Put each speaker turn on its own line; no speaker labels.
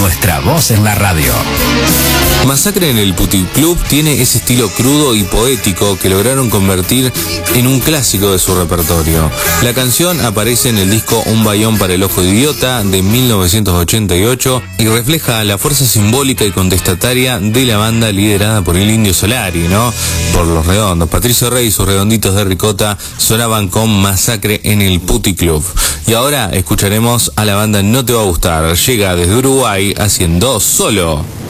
nuestra voz en la radio.
Masacre en el Puticlub tiene ese estilo crudo y poético que lograron convertir en un clásico de su repertorio. La canción aparece en el disco Un Bayón para el Ojo de Idiota de 1988 y refleja la fuerza simbólica y contestataria de la banda liderada por el Indio Solari, ¿no? Por Los Redondos. Patricio Rey y sus Redonditos de Ricota sonaban con Masacre en el Puticlub. Y ahora escucharemos a la banda No Te Va a Gustar. Llega desde Uruguay haciendo Solo.